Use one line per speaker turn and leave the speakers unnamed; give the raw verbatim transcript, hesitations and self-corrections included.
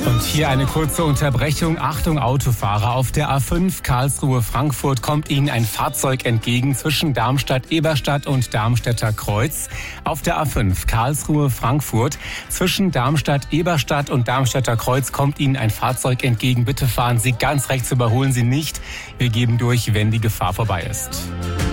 Und hier eine kurze Unterbrechung. Achtung Autofahrer, auf der A fünf Karlsruhe-Frankfurt kommt Ihnen ein Fahrzeug entgegen zwischen Darmstadt-Eberstadt und Darmstädter Kreuz. Auf der A fünf Karlsruhe-Frankfurt zwischen Darmstadt-Eberstadt und Darmstädter Kreuz kommt Ihnen ein Fahrzeug entgegen. Bitte fahren Sie ganz rechts, überholen Sie nicht. Wir geben durch, wenn die Gefahr vorbei ist.